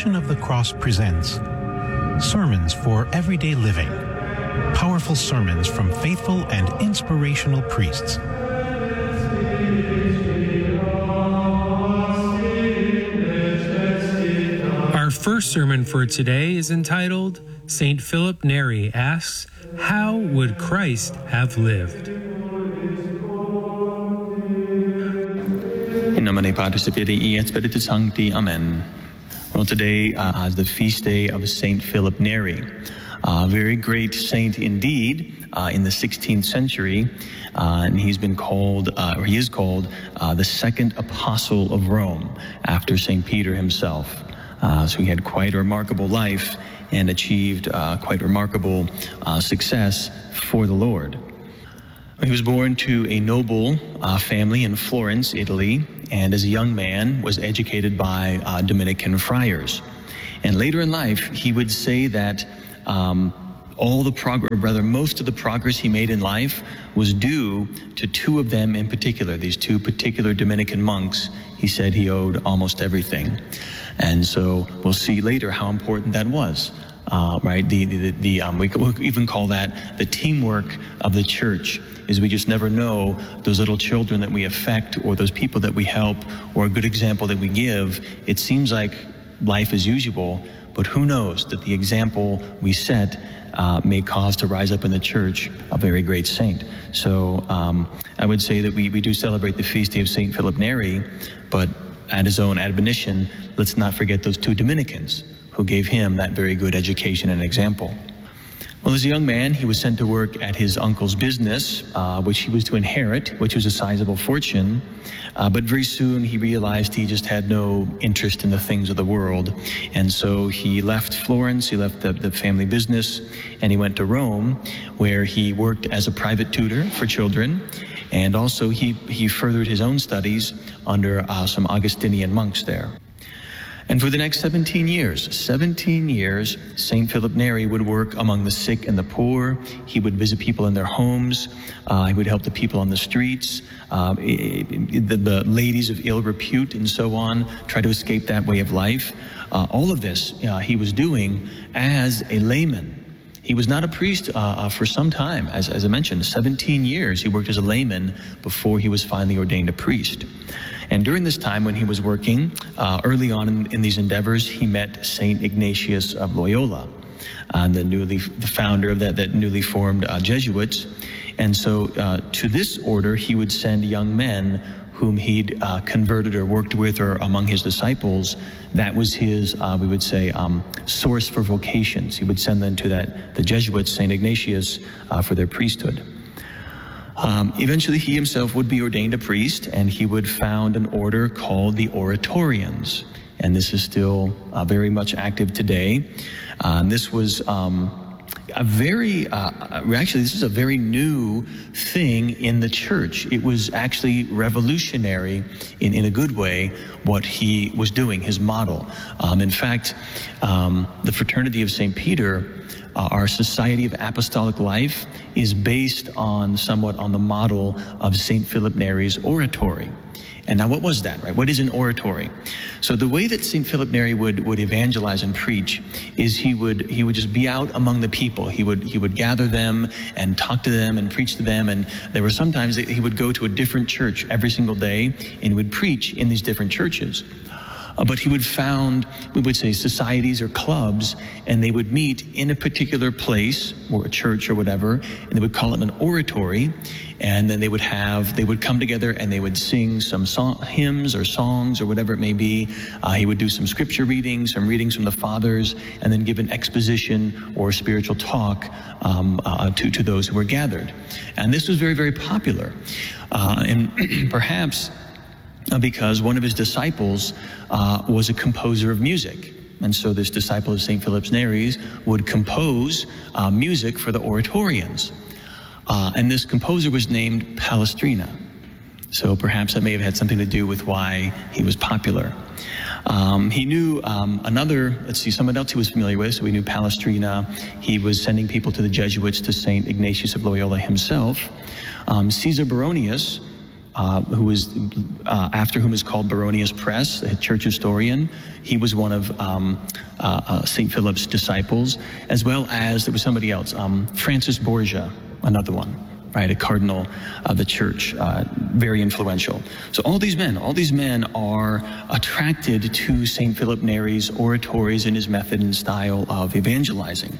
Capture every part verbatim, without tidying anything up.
Passion of the Cross presents Sermons for Everyday Living. Powerful sermons from faithful and inspirational priests. Our first sermon for today is entitled, Saint Philip Neri asks, How would Christ have lived? In nomine Patris et Filii et Spiritus Sancti. Amen. Well, today uh, is the feast day of Saint Philip Neri, a very great saint indeed uh, in the sixteenth century, uh, and he's been called, uh, or he is called, uh, the second apostle of Rome after Saint Peter himself. Uh, so he had quite a remarkable life and achieved uh, quite remarkable uh, success for the Lord. He was born to a noble uh, family in Florence, Italy, and as a young man was educated by uh, Dominican friars. And later in life, he would say that um, all the progress, or rather most of the progress he made in life was due to two of them in particular, these two particular Dominican monks. He said he owed almost everything. And so we'll see later how important that was. Uh, right, the the, the um, we could even call that the teamwork of the church. Is we just never know those little children that we affect, or those people that we help, or a good example that we give. It seems like life as usual, but who knows that the example we set uh, may cause to rise up in the church a very great saint. So um, I would say that we we do celebrate the feast day of Saint Philip Neri, but at his own admonition, let's not forget those two Dominicans who gave him that very good education and example. Well, as a young man, he was sent to work at his uncle's business, uh, which he was to inherit, which was a sizable fortune. Uh, but very soon he realized he just had no interest in the things of the world. And so he left Florence, he left the, the family business, and he went to Rome, where he worked as a private tutor for children. And also he, he furthered his own studies under uh, some Augustinian monks there. And for the next seventeen years, seventeen years, Saint Philip Neri would work among the sick and the poor. He would visit people in their homes. Uh, he would help the people on the streets, uh, the, the ladies of ill repute and so on, try to escape that way of life. Uh, all of this uh, he was doing as a layman. He was not a priest uh, uh, for some time. As, as I mentioned, seventeen years he worked as a layman before he was finally ordained a priest. And during this time when he was working, uh, early on in, in these endeavors, he met Saint Ignatius of Loyola, uh, the newly the founder of that, that newly formed uh, Jesuits. And so uh, to this order, he would send young men whom he'd uh, converted or worked with or among his disciples. That was his, uh, we would say, um, source for vocations. He would send them to that the Jesuits, Saint Ignatius, uh, for their priesthood. Um, eventually, he himself would be ordained a priest, and he would found an order called the Oratorians. And this is still uh, very much active today. Uh, and this was um, a very, uh, actually, this is a very new thing in the church. It was actually revolutionary in, in a good way, what he was doing, his model. Um, in fact, um, the Fraternity of Saint Peter, Uh, our Society of Apostolic Life, is based on somewhat on the model of Saint Philip Neri's oratory. And now what was that, right? What is an oratory? So the way that Saint Philip Neri would, would evangelize and preach is he would he would just be out among the people. He would he would gather them and talk to them and preach to them. And there were sometimes that he would go to a different church every single day and he would preach in these different churches. Uh, but he would found, we would say, societies or clubs, and they would meet in a particular place, or a church or whatever, and they would call it an oratory, and then they would have, they would come together and they would sing some song, hymns or songs or whatever it may be. Uh, he would do some scripture readings, some readings from the fathers, and then give an exposition or spiritual talk um, uh, to, to those who were gathered. And this was very, very popular. Uh, and perhaps because one of his disciples uh, was a composer of music. And so this disciple of Saint Philip Neri would compose uh, music for the Oratorians. Uh, and this composer was named Palestrina. So perhaps that may have had something to do with why he was popular. Um, he knew um, another, let's see, someone else he was familiar with, so he knew Palestrina. He was sending people to the Jesuits, to Saint Ignatius of Loyola himself. Um, Caesar Baronius uh, who was uh, after whom is called Baronius Press, a church historian. He was one of um, uh, uh, Saint Philip's disciples, as well as there was somebody else, um, Francis Borgia, another one, right, a cardinal of the church, uh, very influential. So all these men, all these men are attracted to Saint Philip Neri's oratories and his method and style of evangelizing.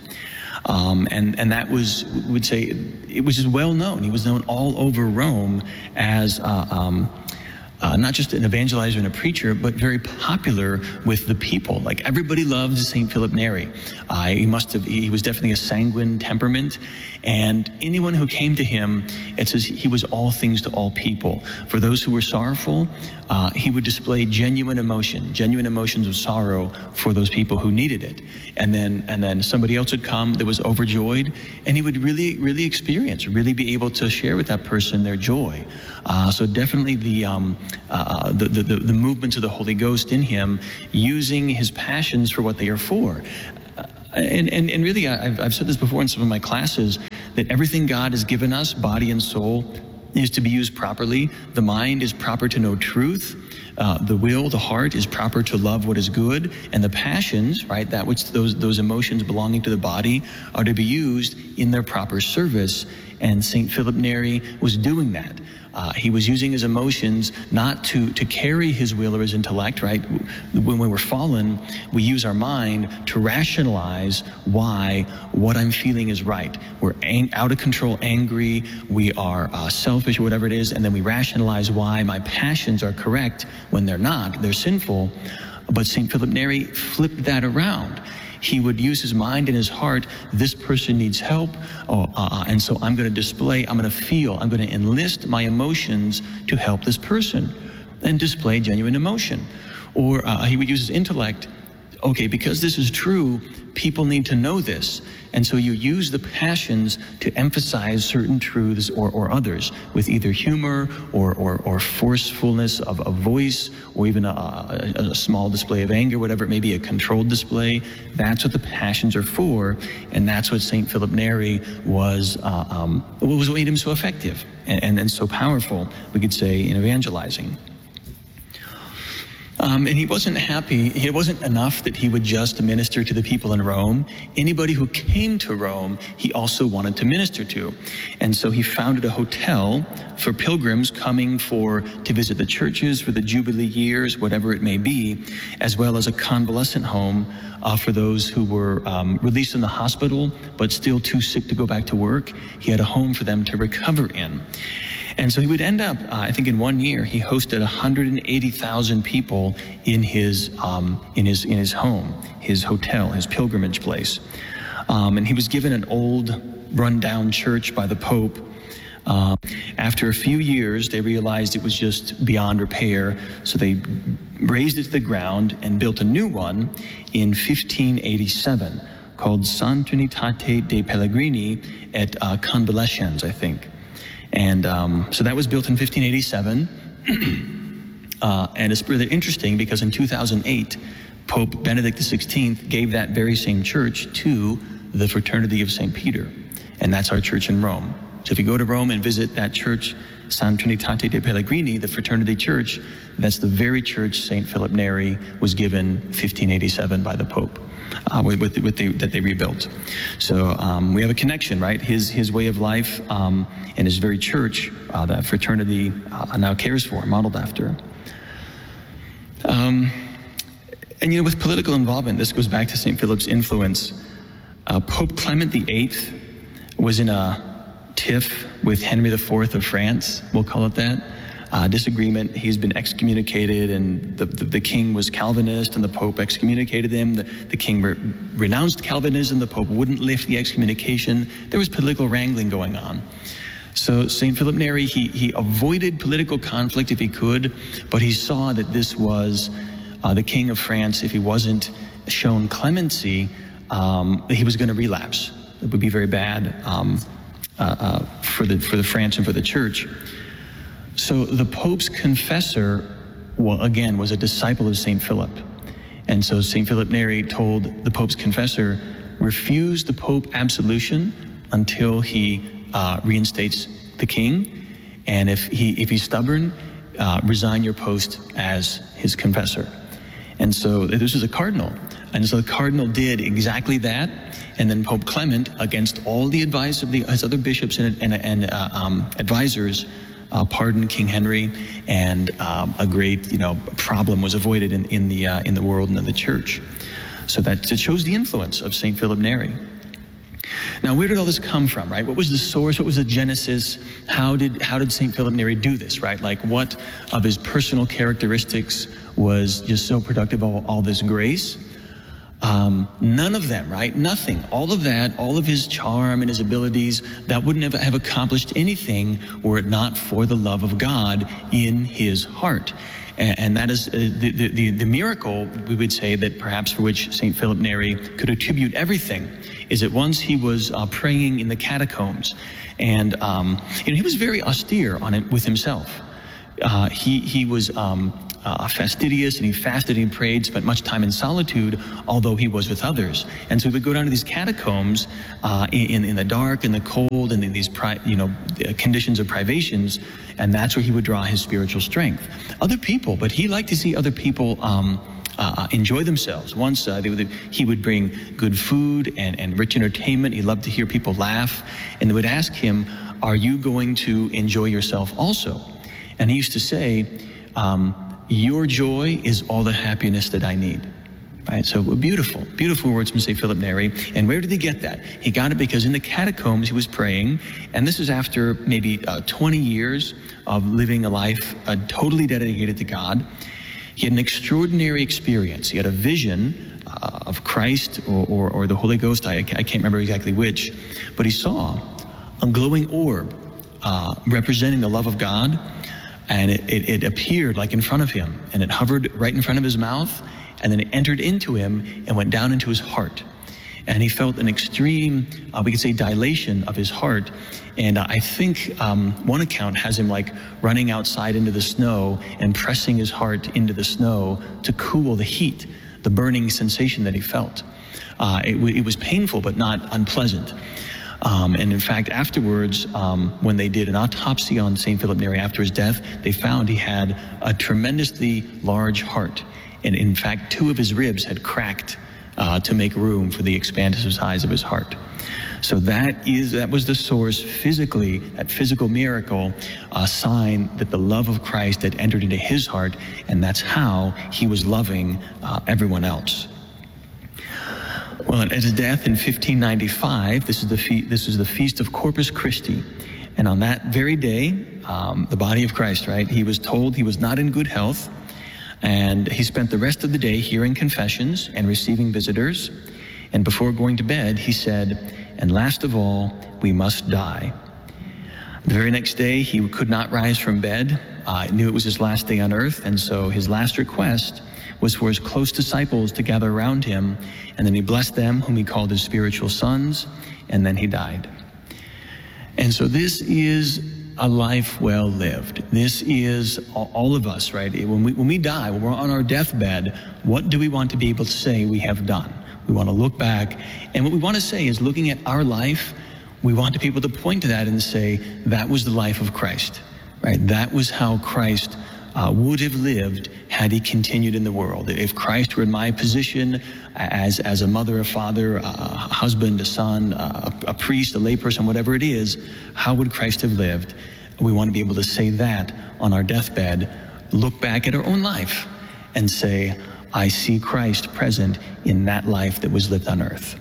Um, and, and that was, we would say, it was just well known. He was known all over Rome as uh, um, uh, not just an evangelizer and a preacher, but very popular with the people. Like, everybody loved Saint Philip Neri. Uh, he must have, he was definitely a sanguine temperament. And anyone who came to him, it says he was all things to all people. For those who were sorrowful, uh, he would display genuine emotion, genuine emotions of sorrow for those people who needed it. And then, and then somebody else would come that was overjoyed, and he would really, really experience, really be able to share with that person their joy. Uh, so definitely the, um, uh, the, the, the movements of the Holy Ghost in him, using his passions for what they are for. Uh, and, and, and really, I've, I've said this before in some of my classes, that everything God has given us, body and soul, is to be used properly. The mind is proper to know truth. Uh, the will, the heart, is proper to love what is good. And the passions, right, that which those, those emotions belonging to the body, are to be used in their proper service. And Saint Philip Neri was doing that. Uh, he was using his emotions not to, to carry his will or his intellect, right? When we were fallen, we use our mind to rationalize why what I'm feeling is right. We're ang- out of control, angry, we are uh, selfish, or whatever it is, and then we rationalize why my passions are correct when they're not, they're sinful. But Saint Philip Neri flipped that around. He would use his mind and his heart. This person needs help, oh, uh, and so I'm going to display, I'm going to feel, I'm going to enlist my emotions to help this person and display genuine emotion. Or uh, he would use his intellect. Okay, because this is true, people need to know this. And so you use the passions to emphasize certain truths or, or others with either humor or, or, or forcefulness of a voice, or even a, a, a small display of anger, whatever it may be, a controlled display. That's what the passions are for, and that's what Saint Philip Neri was, uh, um, what was what made him so effective and, and, and so powerful, we could say, in evangelizing. Um, and he wasn't happy. It wasn't enough that he would just minister to the people in Rome. Anybody who came to Rome, he also wanted to minister to. And so he founded a hotel for pilgrims coming for to visit the churches for the Jubilee years, whatever it may be, as well as a convalescent home uh, for those who were um, released in the hospital but still too sick to go back to work. He had a home for them to recover in. And so he would end up, uh, I think in one year, he hosted one hundred eighty thousand people in his, um, in his, in his home, his hotel, his pilgrimage place. Um, and he was given an old, run-down church by the Pope. Um, after a few years, they realized it was just beyond repair, so they razed it to the ground and built a new one in fifteen eighty-seven called San Trinitate dei Pellegrini at uh, Convalescens, I think. And um, so that was built in fifteen eighty-seven. uh, and it's really interesting because in two thousand eight, Pope Benedict the sixteenth gave that very same church to the Fraternity of Saint Peter. And that's our church in Rome. So if you go to Rome and visit that church, San Trinitate dei Pellegrini, the Fraternity Church, that's the very church Saint Philip Neri was given fifteen eighty-seven by the Pope. Uh, with, with, with the, that they rebuilt. So um, we have a connection, right? His his way of life um, and his very church uh, that fraternity uh, now cares for, modeled after. Um, and you know, with political involvement, this goes back to Saint Philip's influence. Uh, Pope Clement the Eighth was in a tiff with Henry the Fourth of France, we'll call it that. Uh, disagreement. He's been excommunicated, and the, the, the king was Calvinist, and the Pope excommunicated him. The, the king re- renounced Calvinism. The Pope wouldn't lift the excommunication. There was political wrangling going on. So Saint Philip Neri, he, he avoided political conflict if he could, but he saw that this was uh, the king of France. If he wasn't shown clemency, um, he was going to relapse. It would be very bad um, uh, uh, for the for the France and for the church. So the Pope's confessor, well, again, was a disciple of Saint Philip. And so Saint Philip Neri told the Pope's confessor, refuse the Pope absolution until he uh, reinstates the king. And if he if he's stubborn, uh, resign your post as his confessor. And so this is a cardinal. And so the cardinal did exactly that. And then Pope Clement, against all the advice of the, his other bishops and, and, and uh, um, advisors, uh, pardoned King Henry, and um, a great, you know, problem was avoided in, in the uh, in the world and in the church. So that it shows the influence of Saint Philip Neri. Now, where did all this come from, right? What was the source? What was the genesis? How did how did Saint Philip Neri do this, right? Like, what of his personal characteristics was just so productive of all this grace? Um, none of them, right? Nothing. All of that, all of his charm and his abilities, that wouldn't have, have accomplished anything were it not for the love of God in his heart. And, and that is uh, the, the, the miracle, we would say, that perhaps for which Saint Philip Neri could attribute everything, is that once he was uh, praying in the catacombs, and um, you know, he was very austere on it with himself. Uh, he, he was um, uh, fastidious, and he fasted and he prayed, spent much time in solitude, although he was with others. And so he would go down to these catacombs uh, in, in the dark and the cold and in these pri you know, conditions of privations, and that's where he would draw his spiritual strength. Other people, but he liked to see other people um, uh, enjoy themselves. Once uh, they would, he would bring good food and, and rich entertainment. He loved to hear people laugh, and they would ask him, "Are you going to enjoy yourself also?" And he used to say, um, "Your joy is all the happiness that I need." Right? So beautiful, beautiful words from Saint Philip Neri. And where did he get that? He got it because in the catacombs he was praying, and this is after maybe uh, twenty years of living a life uh, totally dedicated to God. He had an extraordinary experience. He had a vision uh, of Christ or, or, or the Holy Ghost. I, I can't remember exactly which, but he saw a glowing orb uh, representing the love of God. And it, it, it appeared like in front of him, and it hovered right in front of his mouth, and then it entered into him and went down into his heart. And he felt an extreme, uh, we could say, dilation of his heart. And uh, I think um, one account has him like running outside into the snow and pressing his heart into the snow to cool the heat, the burning sensation that he felt. Uh, it, it was painful, but not unpleasant. Um, and in fact, afterwards, um, when they did an autopsy on Saint Philip Neri after his death, they found he had a tremendously large heart. And in fact, two of his ribs had cracked uh, to make room for the expansive size of his heart. So that is that was the source physically, that physical miracle, a sign that the love of Christ had entered into his heart, and that's how he was loving uh, everyone else. Well, at his death in fifteen ninety-five, this is the fe this is the feast of Corpus Christi, and on that very day, um, the body of Christ, right? He was told he was not in good health, and he spent the rest of the day hearing confessions and receiving visitors. And before going to bed, he said, "And last of all, we must die." The very next day, he could not rise from bed. Uh, knew it was his last day on earth, and so his last request was for his close disciples to gather around him, and then he blessed them, whom he called his spiritual sons, and then he died. And so this is a life well lived. This is all of us, right? When we, when we die, when we're on our deathbed, what do we want to be able to say we have done? We want to look back, and what we want to say is, looking at our life, we want to be able to point to that and say, that was the life of Christ, right? That was how Christ Uh, would have lived had he continued in the world. If Christ were in my position as, as a mother, a father, a husband, a son, a, a priest, a layperson, whatever it is, how would Christ have lived? We want to be able to say that on our deathbed, look back at our own life and say, I see Christ present in that life that was lived on earth.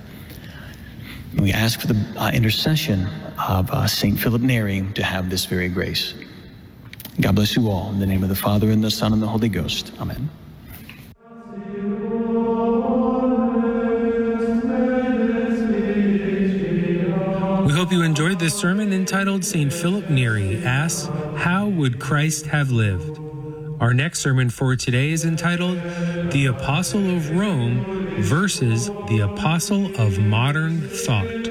We ask for the uh, intercession of uh, Saint Philip Neri to have this very grace. God bless you all. In the name of the Father, and the Son, and the Holy Ghost. Amen. We hope you enjoyed this sermon entitled Saint Philip Neri asks, How would Christ have lived? Our next sermon for today is entitled The Apostle of Rome versus the Apostle of Modern Thought.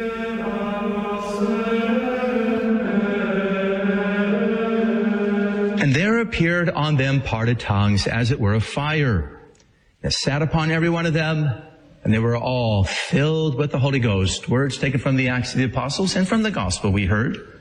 And there appeared on them parted tongues, as it were of fire. It sat upon every one of them, and they were all filled with the Holy Ghost. Words taken from the Acts of the Apostles and from the Gospel we heard.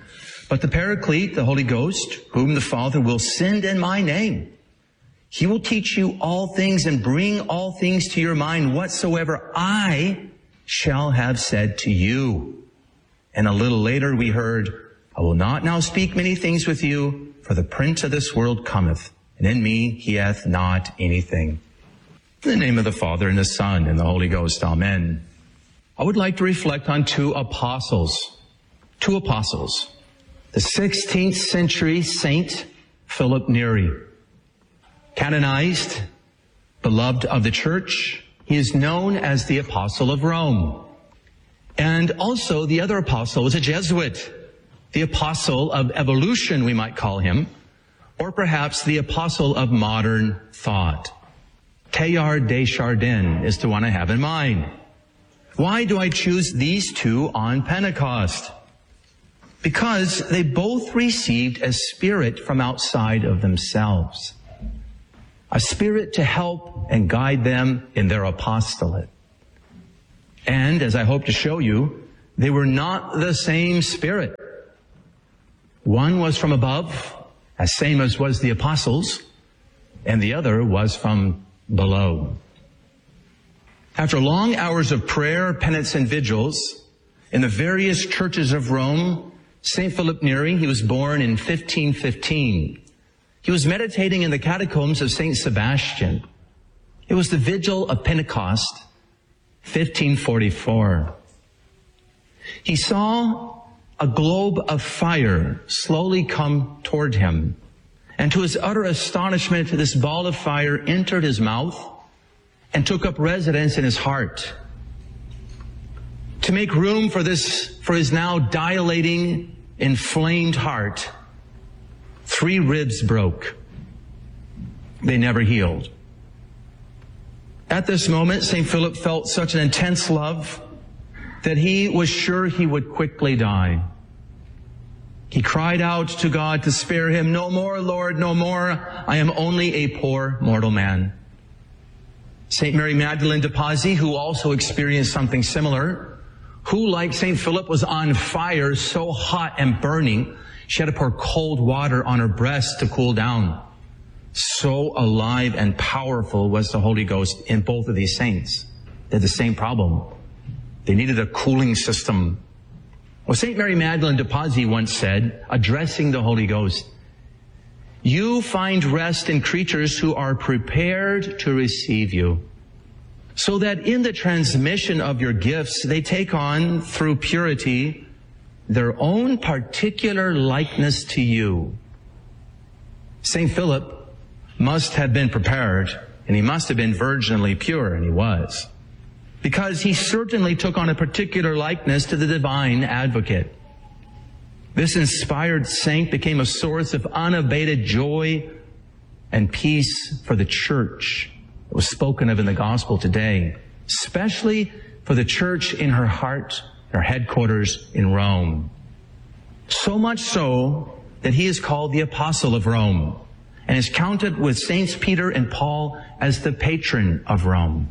But the Paraclete, the Holy Ghost, whom the Father will send in my name, he will teach you all things and bring all things to your mind whatsoever I shall have said to you. And a little later we heard, I will not now speak many things with you, for the prince of this world cometh, and in me he hath not anything. In the name of the Father, and the Son, and the Holy Ghost, amen. I would like to reflect on two apostles. Two apostles. The sixteenth century Saint Philip Neri. Canonized, beloved of the Church, he is known as the Apostle of Rome. And also the other apostle was a Jesuit, the Apostle of Evolution, we might call him, or perhaps the Apostle of Modern Thought. Teilhard de Chardin is the one I have in mind. Why do I choose these two on Pentecost? Because they both received a spirit from outside of themselves. A spirit to help and guide them in their apostolate. And, as I hope to show you, they were not the same spirit. One was from above, as same as was the apostles, and the other was from below. After long hours of prayer, penance, and vigils in the various churches of Rome, Saint Philip Neri, he was born in fifteen fifteen. He was meditating in the catacombs of Saint Sebastian. It was the vigil of Pentecost, fifteen forty-four. He saw a globe of fire slowly come toward him. And to his utter astonishment, this ball of fire entered his mouth and took up residence in his heart. To make room for this, for his now dilating, inflamed heart, three ribs broke. They never healed. At this moment, Saint Philip felt such an intense love that he was sure he would quickly die. He cried out to God to spare him, "No more, Lord, no more. I am only a poor mortal man." Saint Mary Magdalene de Pazzi, who also experienced something similar, who, like Saint Philip, was on fire, so hot and burning, she had to pour cold water on her breast to cool down. So alive and powerful was the Holy Ghost in both of these saints. They had the same problem. They needed a cooling system. Well, Saint Mary Magdalene de Pazzi once said, addressing the Holy Ghost, "You find rest in creatures who are prepared to receive you, so that in the transmission of your gifts, they take on, through purity, their own particular likeness to you." Saint Philip must have been prepared, and he must have been virginally pure, and he was, because he certainly took on a particular likeness to the divine advocate. This inspired saint became a source of unabated joy and peace for the church. It was spoken of in the gospel today, especially for the church in her heart, her headquarters in Rome. So much so that he is called the Apostle of Rome and is counted with Saints Peter and Paul as the patron of Rome.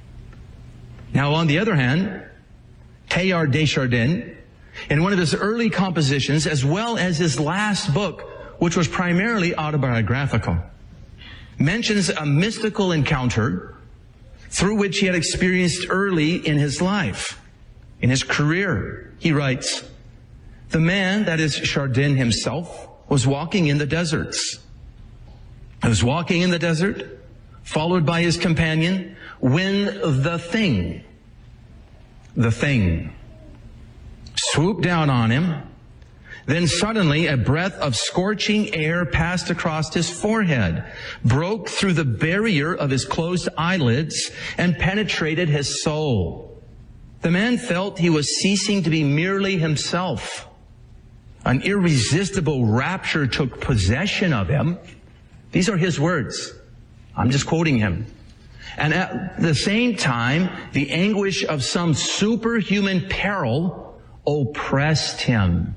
Now, on the other hand, Teilhard de Chardin, in one of his early compositions, as well as his last book, which was primarily autobiographical, mentions a mystical encounter through which he had experienced early in his life, in his career. He writes, "The man," that is Chardin himself, "was walking in the deserts. He was walking in the desert, followed by his companion, when the thing, the thing, swooped down on him. Then suddenly a breath of scorching air passed across his forehead, broke through the barrier of his closed eyelids, and penetrated his soul. The man felt he was ceasing to be merely himself. An irresistible rapture took possession of him." These are his words. I'm just quoting him. "And at the same time, the anguish of some superhuman peril oppressed him.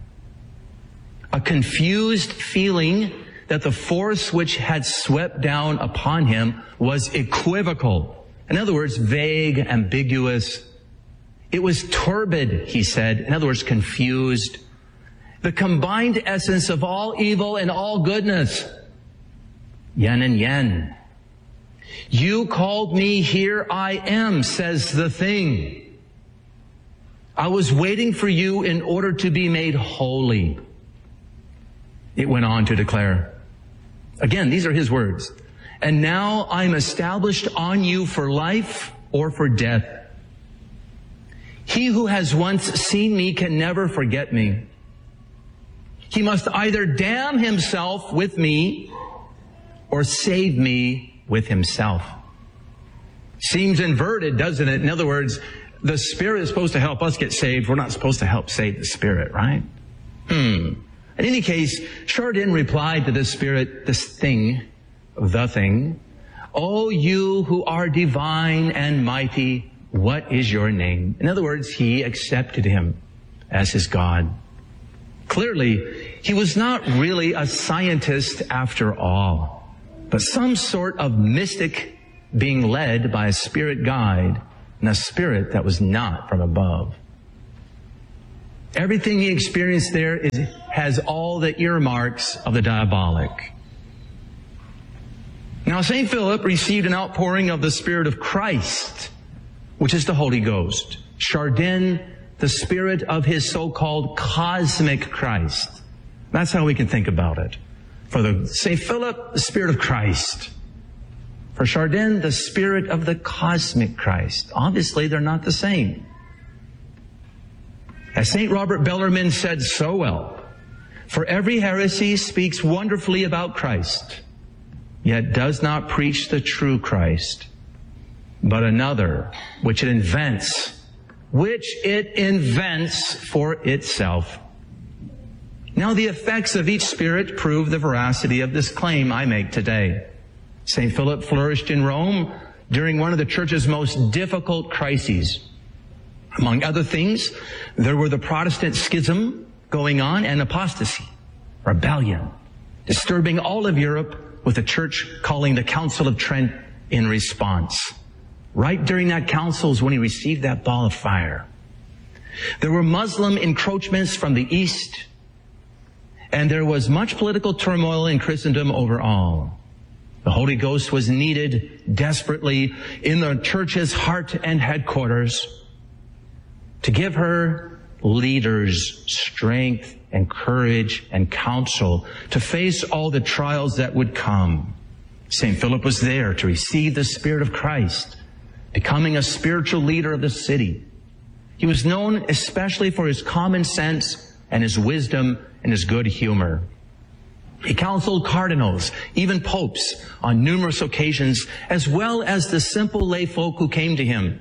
A confused feeling that the force which had swept down upon him was equivocal." In other words, vague, ambiguous. It was turbid, he said. In other words, confused. the combined essence of all evil and all goodness. Yin and yang. You called me, here I am, says the thing. I was waiting for you in order to be made holy. It went on to declare. Again, these are his words. And now I'm established on you for life or for death. He who has once seen me can never forget me. He must either damn himself with me or save me with himself. Seems inverted, doesn't it? In other words, the Spirit is supposed to help us get saved. We're not supposed to help save the Spirit, right? Hmm. In any case, Chardin replied to the Spirit, this thing, the thing, "O you who are divine and mighty, what is your name?" In other words, he accepted him as his God. Clearly, he was not really a scientist after all, but some sort of mystic being led by a spirit guide and a spirit that was not from above. Everything he experienced there is, has all the earmarks of the diabolic. Now, Saint Philip received an outpouring of the Spirit of Christ, which is the Holy Ghost. Chardin, the spirit of his so-called cosmic Christ. That's how we can think about it. For the Saint Philip, the Spirit of Christ. For Chardin, the spirit of the cosmic Christ. Obviously, they're not the same. As Saint Robert Bellarmine said so well, for every heresy speaks wonderfully about Christ, yet does not preach the true Christ, but another, which it invents, which it invents for itself. Now the effects of each spirit prove the veracity of this claim I make today. Saint Philip flourished in Rome during one of the church's most difficult crises. Among other things, there were the Protestant schism going on and apostasy, rebellion, disturbing all of Europe, with the church calling the Council of Trent in response. Right during that council is when he received that ball of fire. There were Muslim encroachments from the east, and there was much political turmoil in Christendom overall. The Holy Ghost was needed desperately in the church's heart and headquarters to give her leaders strength and courage and counsel to face all the trials that would come. Saint Philip was there to receive the Spirit of Christ, becoming a spiritual leader of the city. He was known especially for his common sense and his wisdom and his good humor. He counseled cardinals, even popes, on numerous occasions, as well as the simple lay folk who came to him.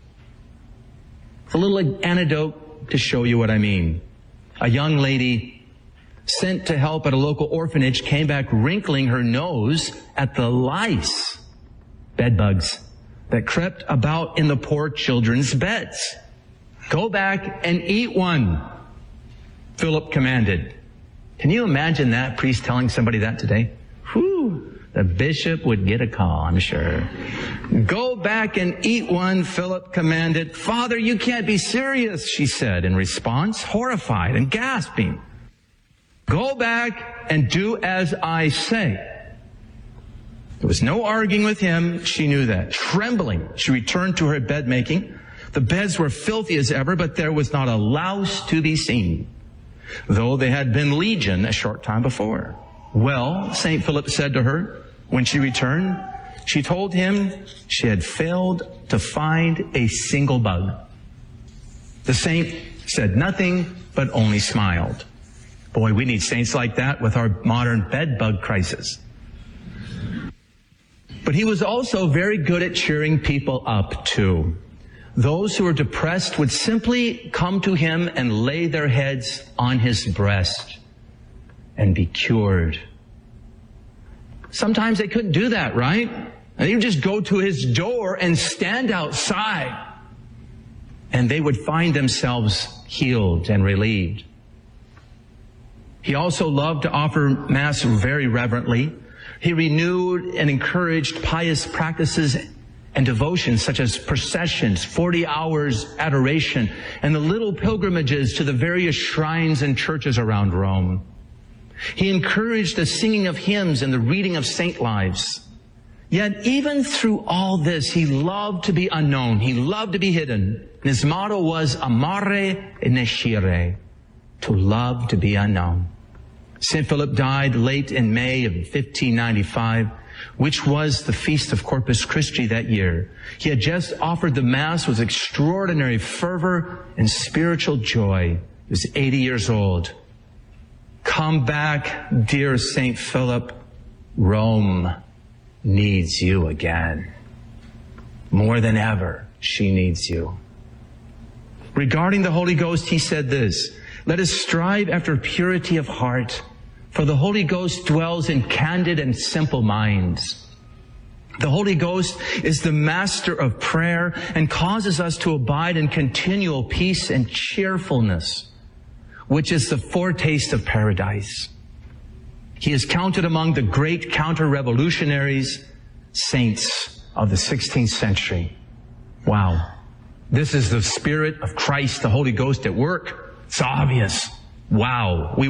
A little anecdote to show you what I mean. A young lady sent to help at a local orphanage came back wrinkling her nose at the lice, bedbugs, that crept about in the poor children's beds. "Go back and eat one," Philip commanded. Can you imagine that priest telling somebody that today? Whew, the bishop would get a call, I'm sure. "Go back and eat one," Philip commanded. "Father, you can't be serious," she said in response, horrified and gasping. "Go back and do as I say." There was no arguing with him. She knew that. Trembling, she returned to her bed making. The beds were filthy as ever, but there was not a louse to be seen, though they had been legion a short time before. "Well," Saint Philip said to her when she returned, she told him she had failed to find a single bug. The saint said nothing, but only smiled. Boy, we need saints like that with our modern bed bug crisis. But he was also very good at cheering people up too. Those who were depressed would simply come to him and lay their heads on his breast and be cured. Sometimes they couldn't do that, right? And they would just go to his door and stand outside, and they would find themselves healed and relieved. He also loved to offer Mass very reverently. He renewed and encouraged pious practices and devotions such as processions, forty hours adoration, and the little pilgrimages to the various shrines and churches around Rome. He encouraged the singing of hymns and the reading of saint lives. Yet even through all this, he loved to be unknown. He loved to be hidden. And his motto was amare nescire, to love to be unknown. Saint Philip died late in May of fifteen ninety-five, which was the feast of Corpus Christi that year. He had just offered the Mass with extraordinary fervor and spiritual joy. He was eighty years old. Come back, dear Saint Philip. Rome needs you again. More than ever, she needs you. Regarding the Holy Ghost, he said this, let us strive after purity of heart, for the Holy Ghost dwells in candid and simple minds. The Holy Ghost is the master of prayer and causes us to abide in continual peace and cheerfulness, which is the foretaste of paradise. He is counted among the great counter-revolutionaries, saints of the sixteenth century. Wow. This is the Spirit of Christ, the Holy Ghost at work. It's obvious. Wow. We